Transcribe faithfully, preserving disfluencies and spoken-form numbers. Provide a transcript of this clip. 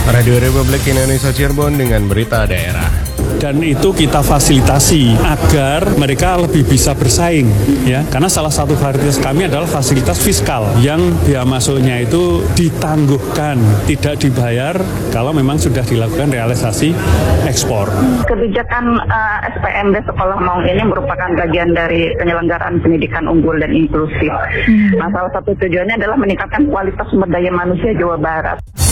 Radio Republik Indonesia Cirebon dengan berita daerah. Dan itu kita fasilitasi agar mereka lebih bisa bersaing, ya. Karena salah satu fasilitas kami adalah fasilitas fiskal yang biaya masuknya itu ditangguhkan, tidak dibayar kalau memang sudah dilakukan realisasi ekspor. Kebijakan uh, S P M D Sekolah Maung ini merupakan bagian dari penyelenggaraan pendidikan unggul dan inklusif. Nah, salah satu tujuannya adalah meningkatkan kualitas sumber daya manusia Jawa Barat.